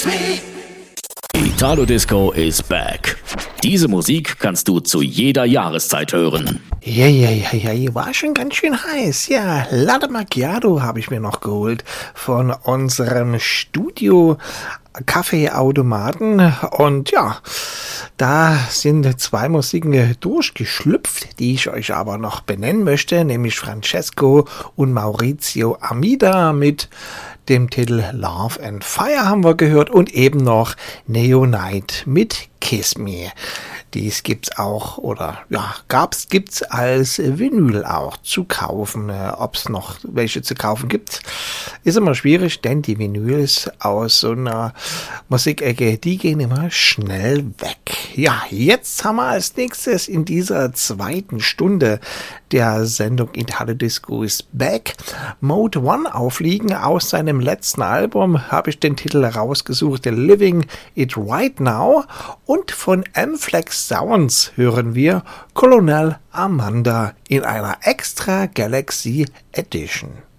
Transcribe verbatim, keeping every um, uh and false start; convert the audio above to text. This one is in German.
Italo Disco is back. Diese Musik kannst du zu jeder Jahreszeit hören. Ja, ja, ja, ja, war schon ganz schön heiß. Ja, Latte Macchiato habe ich mir noch geholt von unserem Studio Kaffeeautomaten. Und ja, da sind zwei Musiken durchgeschlüpft, die ich euch aber noch benennen möchte, nämlich Francesco und Maurizio Amida mit dem Titel Love and Fire haben wir gehört und eben noch Neonite mit Kiss Me. Dies gibt's auch, oder ja, gab's, gibt's als Vinyl auch zu kaufen. Äh, ob's noch welche zu kaufen gibt, ist immer schwierig, denn die Vinyls aus so einer Musikecke, die gehen immer schnell weg. Ja, jetzt haben wir als nächstes in dieser zweiten Stunde der Sendung Italo Disco is Back Mode One aufliegen. Aus seinem letzten Album habe ich den Titel rausgesucht, Living It Right Now. Und von M-Flex Sounds hören wir Colonel Amanda in einer Extra Galaxy Edition.